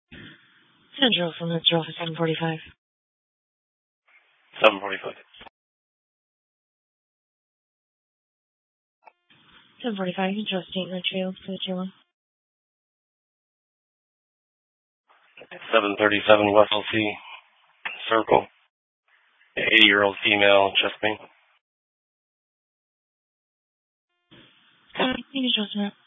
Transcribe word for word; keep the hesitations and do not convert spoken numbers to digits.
Central from Mister Office seven forty-five. seven forty-five. seven forty-five, you can trust State Litchfield for the two one. seven thirty-seven West L C Circle. eighty-year-old female, chest pain. Uh, you can trust me.